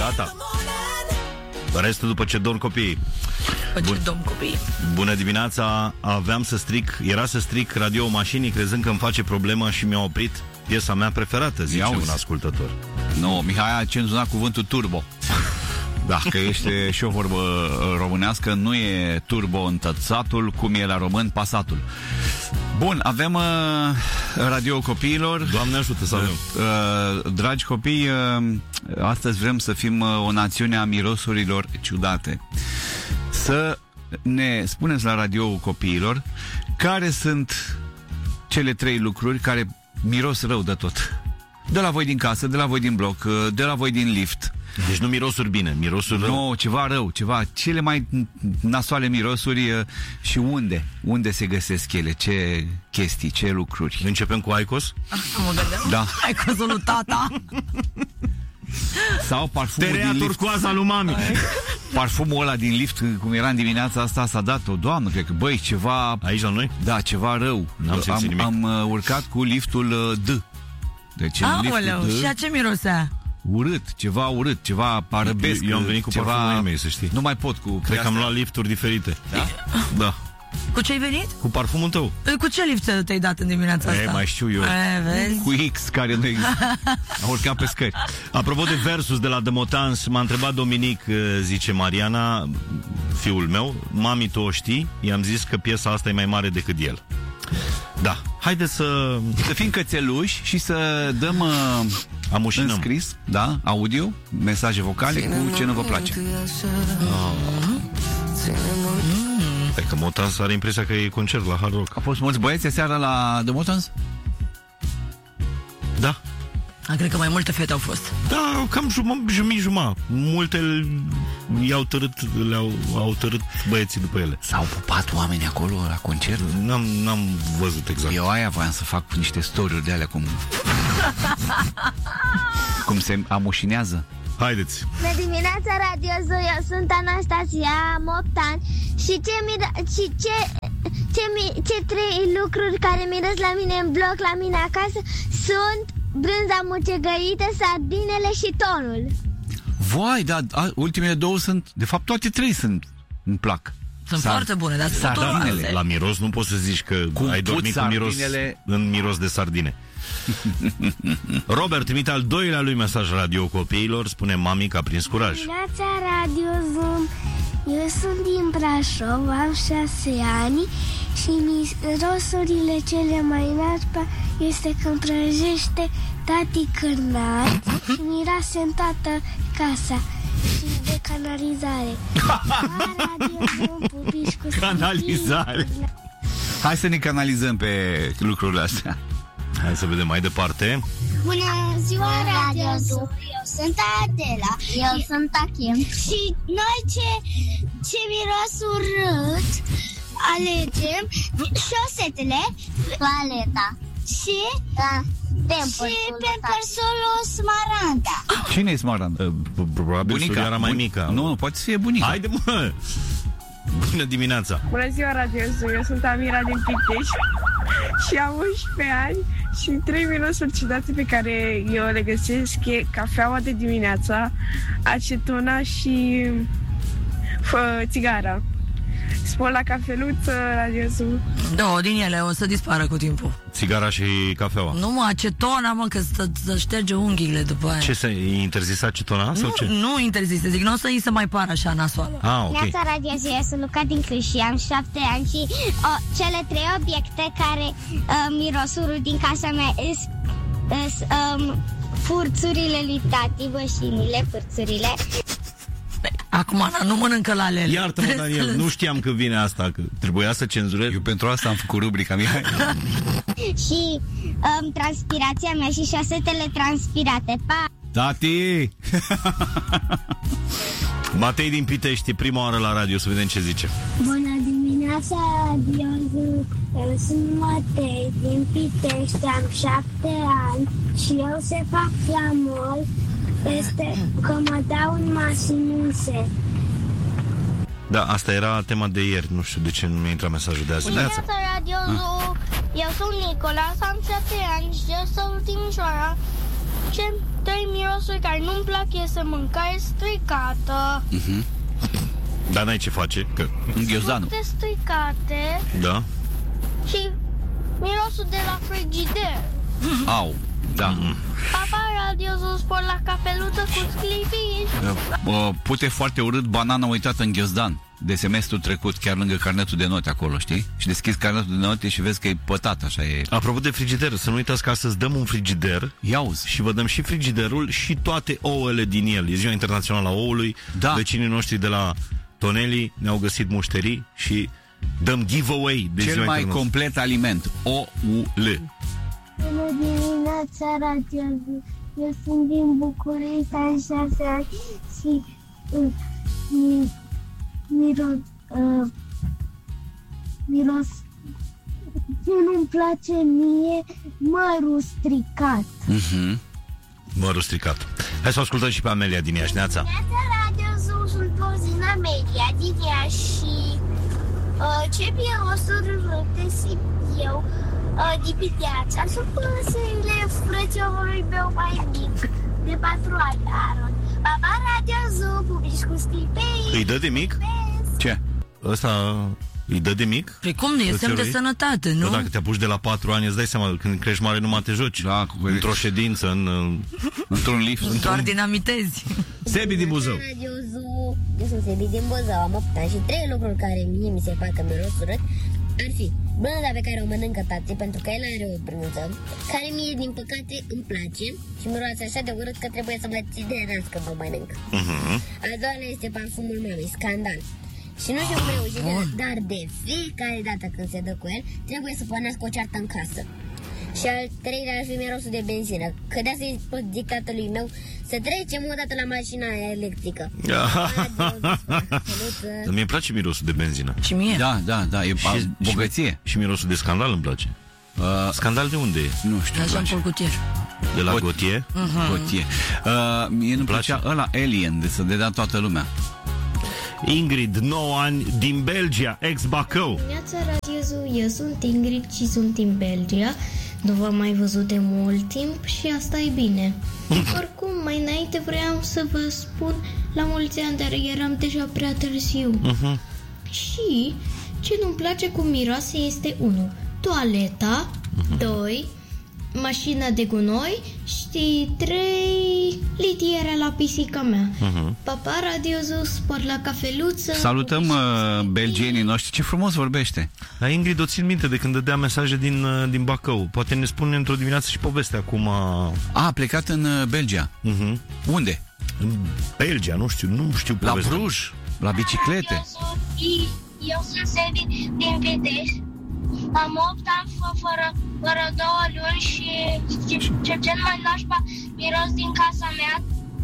Gata. Restul după ce dorm copiii. Bună dimineața. Era să stric radio mașinii crezând că îmi face problemă și mi-a oprit piesa mea preferată, zice un ascultător. Nu, Mihai a cenzunat cuvântul turbo. Da, că este și o vorbă românească, nu e turbo întățatul, cum e la român pasatul. Bun, avem radio copiilor. Doamne ajută să avem. Dragi copii, astăzi vrem să fim o națiune a mirosurilor ciudate. Să ne spuneți la radio copiilor care sunt cele 3 lucruri care miros rău de tot. De la voi din casă, de la voi din bloc, de la voi din lift. Deci nu mirosuri bine, mirosuri rău. Nu, ceva rău, cele mai nasoale mirosuri. Și unde se găsesc ele, ce chestii, ce lucruri. Începem cu Aicos? Mă gândeam. Da. Aicosul lui tata. Sau parfumul din lift. turcoasa lui mami. Parfumul ăla din lift, cum era în dimineața asta, s-a dat o doamnă, cred că, băi, ceva... Aici la noi? Da, ceva rău. N-am simțit nimic. Am urcat cu liftul D. Deci în liftul D, și a ce mirosea? ceva urât, ceva parăbesc. Eu am venit cu parfumul mei, să știi. Nu mai pot cu... Cred că am luat lifturi diferite. Da? Da. Cu ce ai venit? Cu parfumul tău. Cu ce lift te-ai dat în dimineața asta? Mai știu eu. Vezi? Cu X, care nu există. A urcat pe scări. Apropo de versus de la Demotans, m-a întrebat Dominic, zice Mariana, fiul meu, mami, tu o știi? I-am zis că piesa asta e mai mare decât el. Da, haideți să fim cățeluși și să dăm amușinăm. În scris, da, audio, mesaje vocale cu ce nu vă place. Hai că Motans are impresia că e concert la Hard Rock. Au fost mulți băieți seara la The Motans? Da. Cred că mai multe fete au fost. Da, cam jumătate. Multe le-au tărât băieții după ele. S-au pupat oameni acolo la concert? N-am văzut exact. Eu aia voiam să fac niște story-uri de alea cum se amușinează. Haideți. De dimineața Radio Zoo, eu sunt Anastasia, am 8 ani. Și ce 3 lucruri care miresc la mine în bloc, la mine acasă, sunt brânza mucegăită, sardinele și tonul. Vai, da, ultimele 2 sunt, de fapt toate 3 îmi plac. Sunt foarte bune, dar sardinele. La miros nu poți să zici că ai dormit cu miros în miros de sardine. Robert trimite al 2-lea lui mesaj radio copiilor. Spune mami că a prins curaj. Dimineața Radio Zoom. Eu sunt din Brașov, am 6 ani și mirosurile cele mai nașpa este când prăjește tati cârnați și miroase în toată casa și de canalizare. Radio Zoom, pupiși cu canalizare. Hai să ne canalizăm pe lucrurile astea. Hai să vedem mai departe. Bună ziua, Radio Zoom. Eu sunt Adela. Eu sunt Achim. Și noi ce miros urât alegem șosetele, toaleta și Pampersul Smaranda. Cine e Smaranda? Probabil Surioara mai mică. Nu, poate să fie bunica. Haide, mă! Bună dimineața! Bună ziua, Radio Zoo. Eu sunt Amira din Pitești și am 11 ani și 3 mirosuri ciudate pe care eu le găsesc e cafeaua de dimineața, acetona și țigara. Spor la cafeluță, Radio Zoo. Da, din ele o să dispară cu timpul. Țigara și cafeaua. Nu, mă, acetona, mă, că să șterge unghiile după aia. Ce, să interzis acetona sau ce? Nu interzise, zic, nu o să îi se mai pară așa nasoală. Ok. Neața Radio Zoo, eu sunt Luca din Câși, am 7 ani și cele 3 obiecte care mirosurul din casa mea furțurile lui tati, bășinile, furțurile. Acum, Ana, nu mănâncă la lele. Iartă-mă, Daniel, nu știam că vine asta, că trebuia să cenzurez. Eu pentru asta am făcut rubrica mea. Și transpirația mea și șosetele transpirate. Pa! Tati! Matei din Pitești, prima oară la radio, să vedem ce zice. Bună dimineața, Radio Zoo. Eu sunt Matei din Pitești, am 7 ani și eu se fac la mall. Este că mă dau în mașinuțe. Da, asta era tema de ieri. Nu știu de ce nu mi-a intrat mesajul de azi. Bună dimineața, Radio Zoo. Eu sunt Nicolas, am 7 ani și eu sunt Timișoara. trei mirosuri care nu-mi plac este mâncare stricată. Dar n-ai ce face, că... Ghiozdanul. Fructe stricate Da? și mirosul de la frigider. Au, da. Papa Radio Sport la cafeluță cu sclipici. Pute foarte urât banana uitată în ghiozdan de semestrul trecut, chiar lângă carnetul de note acolo, știi? Și deschizi carnetul de note și vezi că e pătat, așa e. Apropo de frigider, să nu uitați că să-ți dăm un frigider. Iauzi. Și vă dăm și frigiderul și toate ouăle din el. E ziua internațională a oului. Da. Vecinii noștri de la Toneli ne-au găsit mușterii și dăm giveaway de Cel ziua mai internațională. complet aliment, OUL. Bună dimineața, Radio. Eu sunt din București, am 6 ani și miros ce nu-mi place mie, mărul stricat. Mărul stricat. Hai să o ascultăm și pe Amelia din Iași. Neața. Neața, Radio Zoo, sunt Pozin Amelia din Iași și ce mirosuri urâte simt eu dimineața sunt păsările frățiorului meu mai mic de 4 ani, Aaron. Papa, Radio Zoo, publici cu stilpei. Îi dă de mic? Ce? Ăsta îi dă de mic? Păi cum, e semn de sănătate, nu? Dacă te apuci de la 4 ani, îți dai seama, când crești mare nu mai te joci. Da, într-o ședință, într-un lift. Doar dinamitezi. Sebi din Buzău. Radio Zoo. Eu sunt Sebi din Buzău, am 8 ani și 3 lucruri care mie mi se fac că miros urât ar fi brânza pe care o mănâncă tati, pentru că el are o brânză care mie, din păcate, îmi place și miroase așa de urât că trebuie să mă țiderească când o mănânc. A doua este parfumul mamei, Scandal. Și nu știu cum reușit, dar de fiecare dată când se dă cu el, trebuie să pornească o ceartă în casă. Și al treilea ar fi mirosul de benzină, că de asta îi spus dictatului meu să trecem o dată la mașina aia electrică. Mi-e place mirosul de benzină. Și mie. Da, e bogăție. Și mirosul de Scandal îmi place. Scandal de unde e? Nu știu. La Jean-Paul Gaultier. De la Gaultier? Gaultier. Mie nu-mi plăcea ăla Alien, de să dea toată lumea. Ingrid, 9 ani, din Belgia, ex-Bacău. Neața, Radio Zoo, eu sunt Ingrid și sunt din Belgia. Nu v-am mai văzut de mult timp și asta e bine. Oricum, mai înainte vreau să vă spun la mulți ani, dar eram deja prea târziu. Și ce nu-mi place cum miroase este 1. Toaleta, 2. Mașina de gunoi și 3. Litiera la pisica mea. Papa, Radio Zoo, Sport la cafeluță. Salutăm belgienii noștri. Ce frumos vorbește. La Ingrid o țin minte de când dădea mesaje din Bacău. Poate ne spune într-o dimineață și povestea acum. A plecat în Belgia. Unde? În Belgia, nu știu povestea. La Bruj, la biciclete. Eu sunt Sebi din Pitești. Am 8 ani fără 2 luni și cel mai nașpa miros din casa mea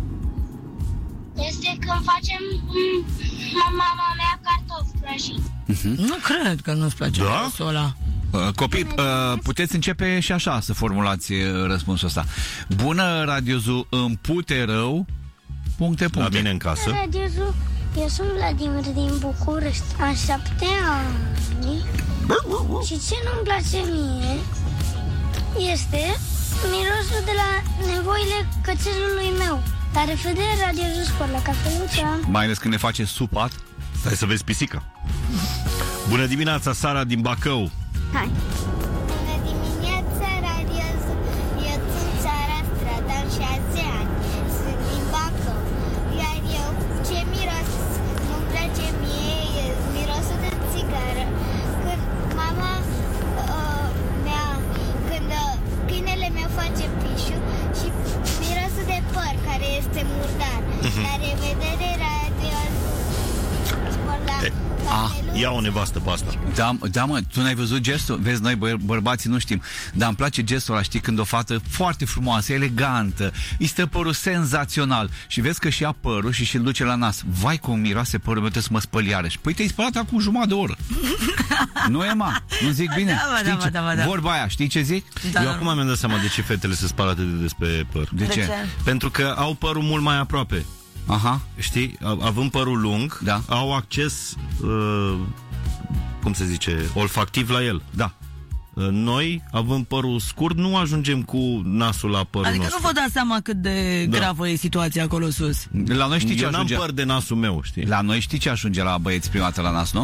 este când facem mama mea cartofi prăjiți. Nu cred că nu-ți place mirosul ăla. Copii, puteți începe și așa să formulați răspunsul ăsta. Bună, Radio Zoo, îmi pute rău... ... La mine în casă. Radio Zoo, eu sunt Vladimir din București. Am 7 ani. Și ce nu-mi place mie este mirosul de la nevoile cățelului meu. La revedere, Radio Zoo, Sport la cafeluța. Mai ales când ne face supat. Stai să vezi pisica. Bună dimineața, Sara din Bacău. Hai. Bună dimineața, Radio Zoo. Eu sunt Sara Strada, am 6 ani. Sunt din Bacău. Iar eu, ce miros nu-mi place mie e mirosul de țigară. Când mama mea, când câinele meu face pișu și mirosul de păr care este murdar. La revedere, Radio Sport la Ia o nevastă pe asta. Da, mă, tu n-ai văzut gestul? Vezi, noi bărbații nu știm. Dar îmi place gestul ăla, știi, când o fată foarte frumoasă, elegantă, îi stă părul senzațional și vezi că și ia părul și și-l duce la nas. Vai cum miroase părul meu, trebuie să mă spăl iarăși. Păi te-ai spălat acum jumătate de oră. Nu e, ma? Nu zic bine? Da. Vorba aia, știi ce zic? Da, Eu acum mi-am dat seama de ce fetele se spală atât de des pe păr. De ce? Pentru că au părul mult mai aproape. Aha. Știi? Având părul lung, da, au acces cum se zice, olfactiv la el. Da. noi, având părul scurt, nu ajungem cu nasul la părul Adică nostru. nu vă dați seama cât de gravă e situația acolo sus. La noi știi ce Eu n-am ajunge? păr de nasul meu, știi? La noi știi ce ajunge la băieți prima dată la nas, nu?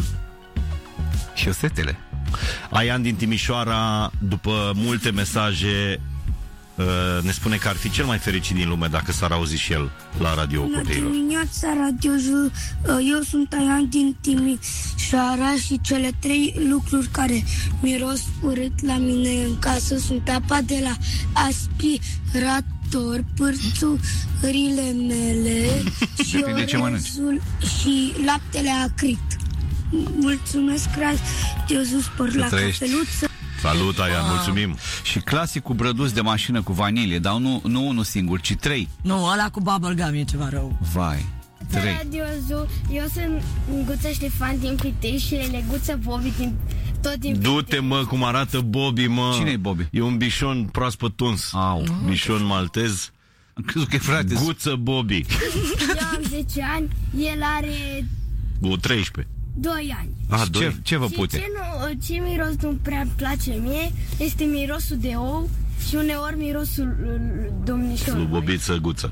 Șosetele. Aian din Timișoara, după multe mesaje, ne spune că ar fi cel mai fericit din lume dacă s-ar auzi și el la radio Bună copiilor. dimineața, radioul. Eu sunt Aian din Timișoara și cele 3 lucruri care miros urât la mine în casă sunt apa de la aspirator, pârțurile mele și Depinde ce mănânci. orezul și laptele acrit. Mulțumesc, Radio Sport la trăiești. cafeluță. Salut, Aian, mulțumim. Și clasicul brăduț de mașină cu vanilie, dar nu unul singur, ci 3. Nu, ăla cu bubblegum e ceva rău. Vai, 3. Radio Zoo, eu sunt Guța Ștefan din Pitești și Leguță Bobby tot din Du-te, mă, cum arată Bobby, mă. Cine-i Bobby? E un bișon proaspăt tuns. Au. Bișon maltez. Am crezut că e frate. Guță Bobby. Eu am 10 ani, el are Cu 13. 2 ani. Ah, Ce vă Și pute? ce miros nu prea îmi place mie este mirosul de ou și uneori mirosul domnișorului. Slubobiță, Guță.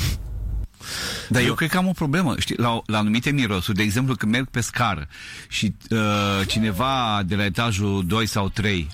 Dar eu cred că am o problemă. Știi, la anumite mirosuri, de exemplu, când merg pe scară și cineva de la etajul 2 sau 3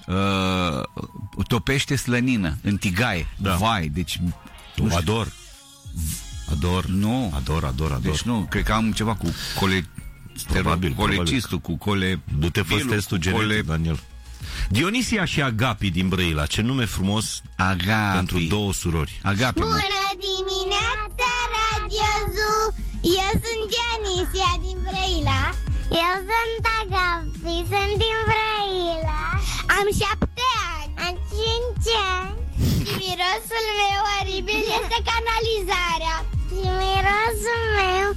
topește slănină în tigaie. Da. Vai, deci... Ador. Ador. Nu. Ador. Deci nu, cred că am ceva cu Probabil. colecistul, cu cole... Du-te, fă testul genetic, Daniel. Dionisia și Agapi din Brăila. Ce nume frumos Agapi. pentru 2 surori. Agapi. Bună dimineața, Radio Zoo! Eu sunt Dionisia din Brăila. Eu sunt Agapi, sunt din Brăila. Am 7 ani. Am 5 ani. Și mirosul meu oribil este canalizarea. Și mirosul meu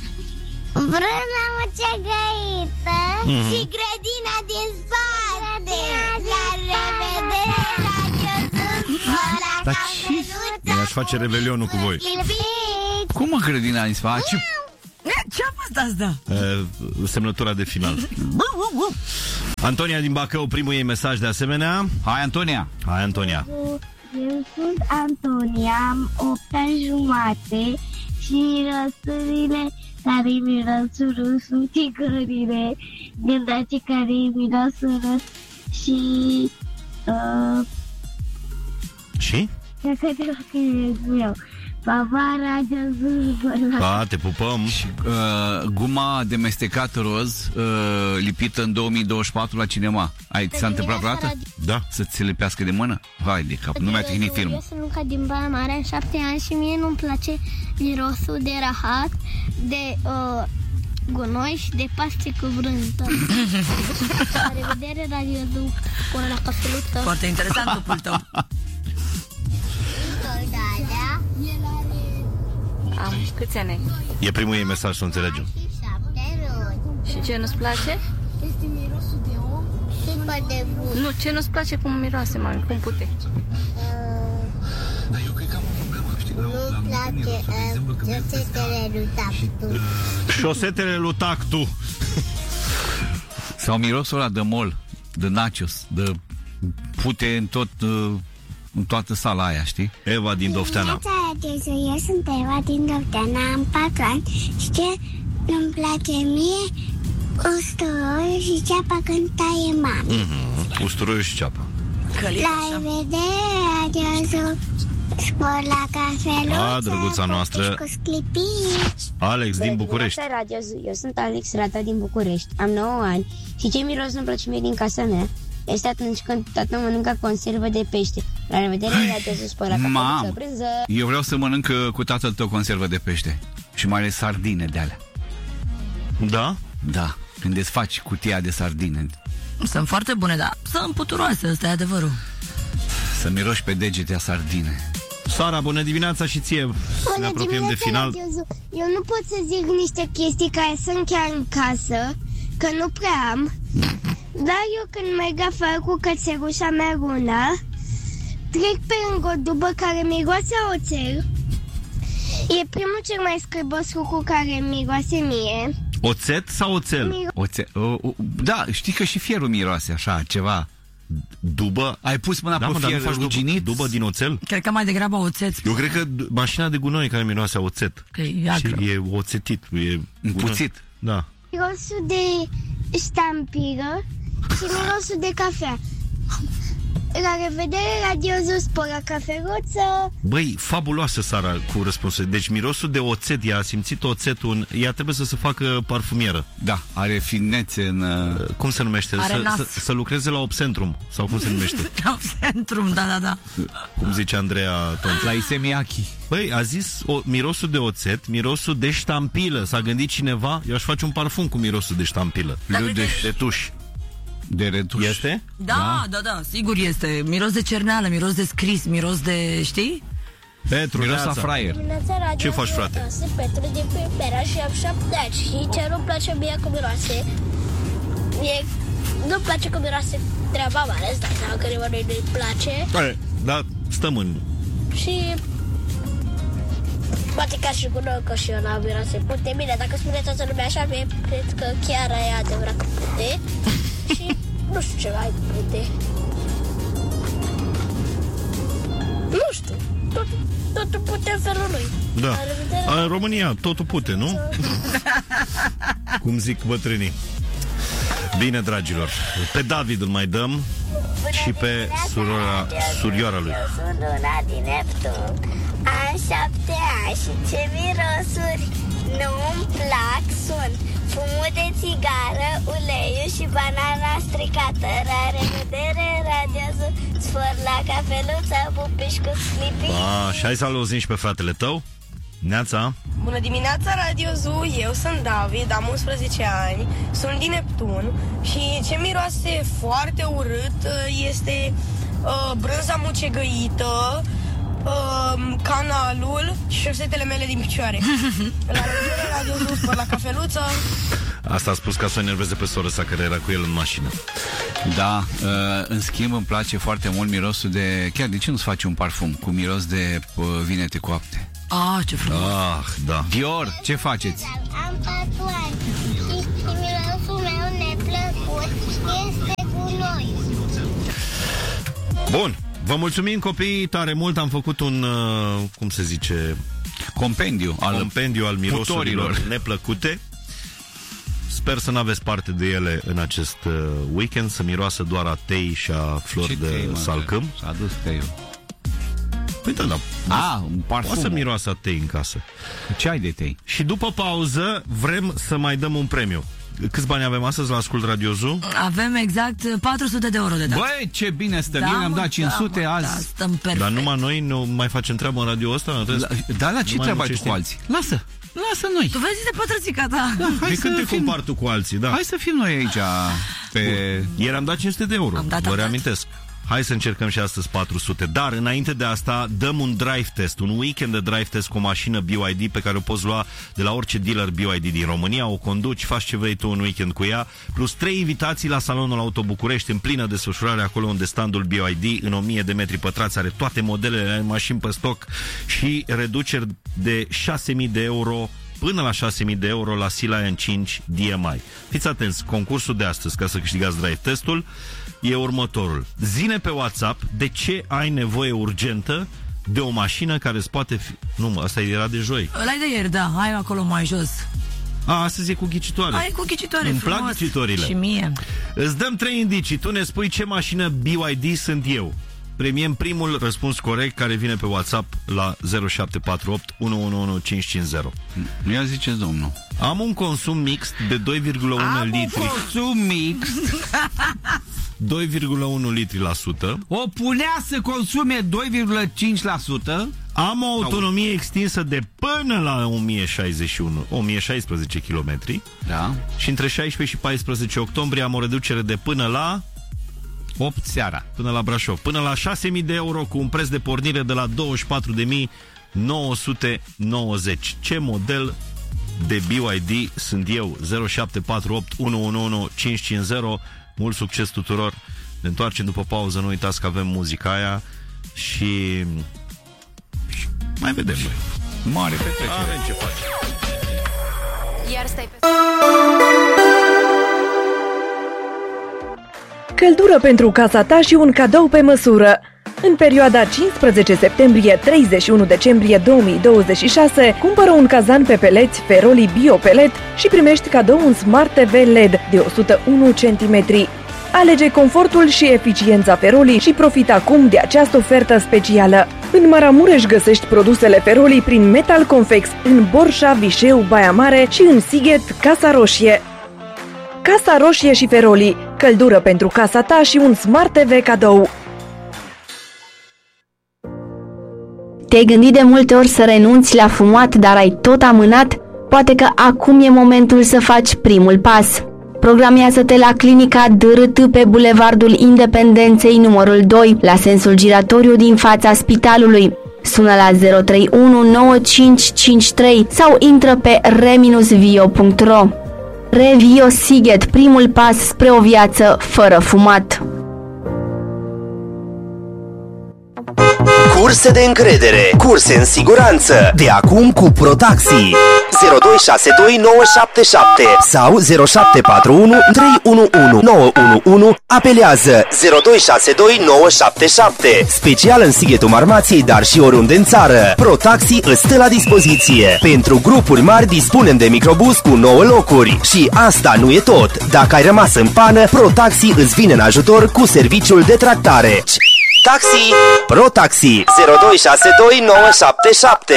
brânza mucegăită și grădina din spate. La revedere, Radio Zoo! Dar ce? Eu aș face revelionul cu voi. Cum mă grădina în spate? Ce a fost asta? Semnătura de final. Antonia din Bacău, primul ei mesaj de asemenea. Hai, Antonia! Hai, Antonia. Eu sunt Antonia, am 8 ani jumate și mirosurile care miros urât sunt țigările, gândaci care miros urât și Și? meu. Papa, Radio Zoo. Da, te pupăm. Guma de mestecat roz lipită în 2024 la cinema. Ți s-a întâmplat vreodată? Da. Să ți se lipească de mână? Vai de cap, nu mi-a tehnit filmul. Eu sunt Luca din Baia Mare, am 7 ani și mie nu-mi place mirosul de rahat, de gunoi și de paște cu brânză. La revedere, Radio Zoo, până la cafeluță. Foarte interesant cupul tău. Am câți ani ai? E primul ei mesaj, să înțelegem. Și ce nu-ți place? Este mirosul de om și păr de bun. Nu, ce nu-ți place cum miroase, mami? Cum pute? Dar eu cred că am o problemă, știi? Nu place șosetele lui Tactu. Șosetele lui Tactu. Sau mirosul ăla de mol, de nachos, de pute în toată sala aia, știi? Eva din Dofteana. Eu sunt Eva din Dofteana, am 4 ani și ce îmi place mie, usturoiul și ceapa când taie mami. Usturoiul și ceapa. La revedere, Radio Zoo, spor la cafeluță. Drăguța noastră. Cu sclipii. Alex din București. Radio Zoo. Eu sunt Alex Rata din București. Am 9 ani și ce miros nu-mi place mie din casa mea este atunci când tata mănâncă conservă de pește. La revedere, Radio Zoo, spor la cafeluță, brânză. Eu vreau să mănânc cu tatăl tău conservă de pește. Și mai ales sardine de alea. Da? Da, când îți faci cutia de sardine. Sunt foarte bune, dar sunt puturoase, ăsta e adevărul. Să miroși pe degete a sardine. Sara, bună dimineața și ție. Să ne apropiem de final. Eu nu pot să zic niște chestii care sunt chiar în casă, că nu prea am. Dar eu când merg afară cu cățelușa mea Runa, trec pe lângă o dubă care miroase a oțel. E primul cel mai scârbos lucru care miroase mie. Oțet sau oțel? Da, știi că și fierul miroase așa, ceva Dubă? Ai pus mâna pe dar fier nu faci ruginit? Dubă din oțel? Cred că mai degrabă oțet. Eu cred că mașina de gunoi care miroase oțet. Că e acră. Și e oțetit. E împuțit. Da. Mirosul de ștampilă și mirosul de cafea. La revedere, Radio Spor, la cafeluță. Băi, fabuloasă Sara cu răspunsul. Deci mirosul de oțet, ea a simțit oțetul, ea trebuie să se facă parfumieră. Da, are finețe în... Cum se numește? Să lucreze la Obcentrum, sau cum se numește? Obcentrum, da. Cum zice Andreea Tonț. La Isemiachi. Băi, a zis mirosul de oțet, mirosul de ștampilă. S-a gândit cineva, eu aș face un parfum cu mirosul de ștampilă. De tuș. De retuș. Este? Da, sigur este. Miros de cerneală, miros de scris, miros de, știi? Petru, miros la fraier. Ce faci, frate? Sunt Petru din Pimpera și am 7 ani. Și ce nu-mi place mie cu miroase, nu-mi place cu miroase treaba mare, îți dai seama că nimănui nu-i place. Da, stăm în... Și... poate ca și cu noi, că și eu n-am miroase pute. Bine, dacă spuneți toată lumea așa, mie cred că chiar e adevărat că pute. Și nu știu ce mai pute. Nu știu. Totul pute în felul lui. Da. În România totul pute, nu? Cum zic bătrânii. Bine, dragilor. Pe David îl mai dăm. Și pe surioara lui. Eu sunt Luna din Neptun. Am 7 ani și ce mirosuri nu-mi plac sunt fumul de țigară, uleiul și banana stricată. La revedere, Radio Spor, la cafeluță, pupiși cu Slippy. Și hai să auzim și pe fratele tău. Neața. Bună dimineața, Radio Zoo, eu sunt David, am 11 ani, sunt din Neptun și ce miroase foarte urât este brânza mucegăită, canalul și șosetele mele din picioare. La revedere, Radio Zoo, Spor, la cafeluță. Asta a spus ca să o enerveze pe sora sa care era cu el în mașină. Da, în schimb îmi place foarte mult mirosul de... Chiar, de ce nu-ți faci un parfum cu miros de vinete coapte? Ce frumos. Da. Dior, ce faceți? Am 4 ani și mirosul meu neplăcut este gunoi. Bun, vă mulțumim copiii tare mult. Am făcut un, cum se zice, compendiu al mirosurilor neplăcute. Sper să n-aveți parte de ele în acest weekend. Să miroasă doar a tei și a flori de salcâm. S-a adus teiul. Păi da, un parfum. O să miroasă a tei în casă. Ce ai de tei? Și după pauză vrem să mai dăm un premiu. Câți bani avem astăzi la Ascult Radio Zoo? Avem exact 400 de euro de dat. Băi, ce bine stăm. Eu am dat 500 azi. Da, stăm perfect. Dar numai noi nu mai facem treabă în radio ăsta? La ce treabă ai tu cu alții? Lasă noi. Tu vezi de pătrățica ta. Da, hai să te compari tu cu alții, da. Hai să fim noi aici pe... Ieri am dat 500 de euro, vă reamintesc. Hai să încercăm și astăzi 400. Dar înainte de asta dăm un drive test, un weekend de drive test cu o mașină BYD pe care o poți lua de la orice dealer BYD din România. O conduci, faci ce vrei tu un weekend cu ea, plus 3 invitații la salonul Auto București în plină desfășurare acolo unde standul BYD în 1000 de metri pătrați are toate modelele, are mașini pe stoc și reduceri de 6.000 de euro până la 6.000 de euro la Sea Lion 5 DMI. Fiți atenți, concursul de astăzi, ca să câștigați drive testul, e următorul. Zine pe WhatsApp de ce ai nevoie urgentă de o mașină care îți poate fi... Nu, asta era de joi. Ăla de ieri, da, hai acolo mai jos. Astăzi e cu ghicitoare. Hai cu ghicitoare, îmi frumos. plac ghicitorile. Și mie. Îți dăm 3 indicii, tu ne spui ce mașină BYD sunt eu. Premiem primul răspuns corect care vine pe WhatsApp la 0748 111550. Nu ia ziceți, domnul. Am un consum mixt de 2,1 litri. Consum mixt 2,1 litri la sută. O punea să consume 2,5%. Am o autonomie extinsă de până la 1016 km. Da. Și între 16 și 14 octombrie am o reducere de până la 8 seara. Până la Brașov. Până la 6.000 de euro cu un preț de pornire de la 24.990. Ce model de BYD sunt eu? 0748 111550. Mult succes tuturor. Ne întoarcem după pauză. Nu uitați că avem muzica aia și mai vedem noi. Mare petrecere. Avem ce face. Iar stai pe... Căldură pentru casa ta și un cadou pe măsură. În perioada 15 septembrie-31 decembrie 2026, cumpără un cazan pe peleți Feroli Bio-Pelet și primești cadou un Smart TV LED de 101 cm. Alege confortul și eficiența Feroli și profita acum de această ofertă specială. În Maramureș găsești produsele Feroli prin Metal Confex, în Borșa, Vișeu, Baia Mare și în Sighet, Casa Roșie. Casa Roșie și Feroli, căldură pentru casa ta și un Smart TV cadou. Te-ai gândit de multe ori să renunți la fumat, dar ai tot amânat? Poate că acum e momentul să faci primul pas. Programează-te la clinica DRT pe Bulevardul Independenței numărul 2, la sensul giratoriu din fața spitalului. Sună la 031 9553 sau intră pe re-vio.ro. Revio Sighet, primul pas spre o viață fără fumat. Curse de încredere, curse în siguranță, de acum cu Protaxi. 0262 sau 0741 311 911. Apelează 0262 977. Special în Sighetul Marmației, dar și oriunde în țară. Protaxi îți stă la dispoziție. Pentru grupuri mari dispunem de microbus cu 9 locuri. Și asta nu e tot. Dacă ai rămas în pană, Protaxi îți vine în ajutor cu serviciul de tractare. Taxi! Protaxi 0262 977.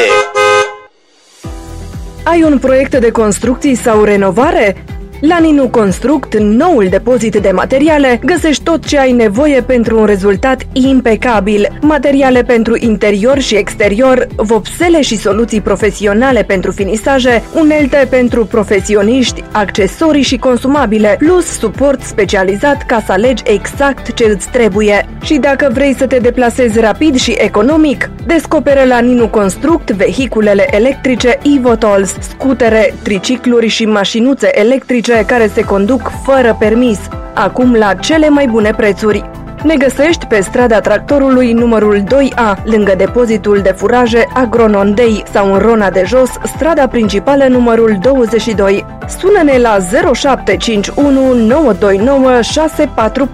Ai un proiect de construcții sau renovare? La Ninu Construct, noul depozit de materiale, găsești tot ce ai nevoie pentru un rezultat impecabil. Materiale pentru interior și exterior, vopsele și soluții profesionale pentru finisaje, unelte pentru profesioniști, accesorii și consumabile, plus suport specializat ca să alegi exact ce îți trebuie. Și dacă vrei să te deplasezi rapid și economic, descoperă la Ninu Construct vehiculele electrice Ivotools, scutere, tricicluri și mașinuțe electrice care se conduc fără permis, acum la cele mai bune prețuri. Ne găsești pe strada Tractorului numărul 2A, lângă depozitul de furaje Agronondei, sau în Rona de Jos, strada principală numărul 22. Sună-ne la 0751 929 644.